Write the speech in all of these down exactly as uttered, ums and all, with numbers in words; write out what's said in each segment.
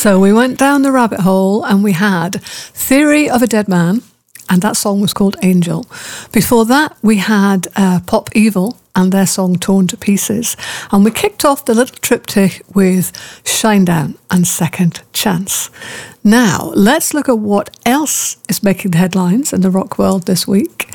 So we went down the rabbit hole and we had Theory of a Dead Man, and that song was called Angel. Before that, we had uh, Pop Evil and their song Torn to Pieces. And we kicked off the little triptych with Shinedown and Second Chance. Now, let's look at what else is making the headlines in the rock world this week.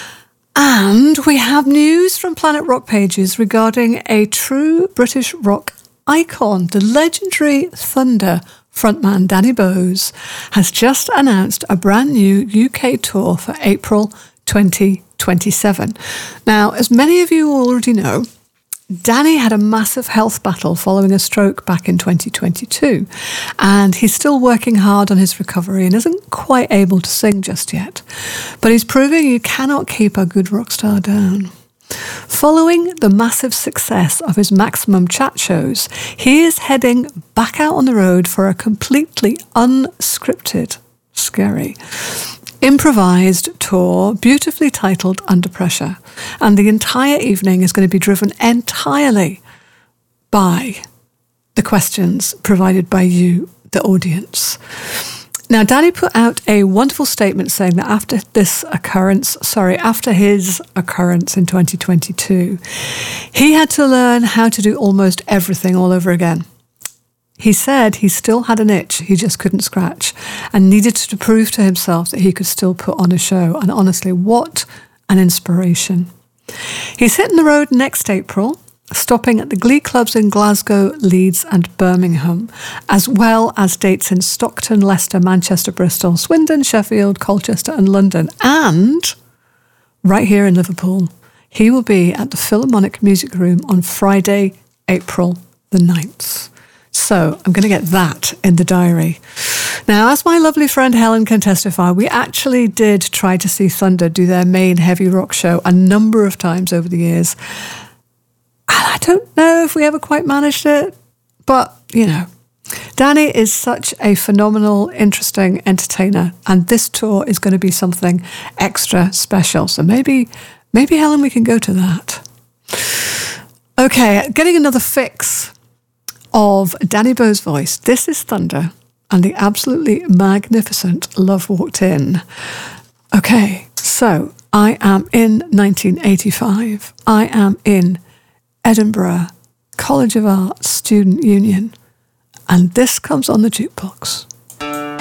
And we have news from Planet Rock Pages regarding a true British rock icon. The legendary Thunder frontman Danny Bowes has just announced a brand new U K tour for April twenty twenty-seven. Now, as many of you already know, Danny had a massive health battle following a stroke back in twenty twenty-two, and he's still working hard on his recovery and isn't quite able to sing just yet. But he's proving you cannot keep a good rock star down. Following the massive success of his Maximum Chat shows, he is heading back out on the road for a completely unscripted, scary, improvised tour, beautifully titled Under Pressure. And the entire evening is going to be driven entirely by the questions provided by you, the audience. Now, Danny put out a wonderful statement saying that after this occurrence, sorry, after his occurrence in twenty twenty-two, he had to learn how to do almost everything all over again. He said he still had an itch he just couldn't scratch and needed to prove to himself that he could still put on a show. And honestly, what an inspiration. He's hitting the road next April, stopping at the Glee clubs in Glasgow, Leeds and Birmingham, as well as dates in Stockton, Leicester, Manchester, Bristol, Swindon, Sheffield, Colchester and London. And right here in Liverpool, he will be at the Philharmonic Music Room on Friday, April the ninth. So I'm going to get that in the diary. Now, as my lovely friend Helen can testify, we actually did try to see Thunder do their main heavy rock show a number of times over the years. I don't know if we ever quite managed it, but, you know, Danny is such a phenomenal, interesting entertainer, and this tour is going to be something extra special. So maybe, maybe, Helen, we can go to that. Okay, getting another fix of Danny Bowes' voice. This is Thunder and the absolutely magnificent Love Walked In. Okay, so I am in nineteen eighty-five. I am in Edinburgh College of Art Student Union, and this comes on the jukebox.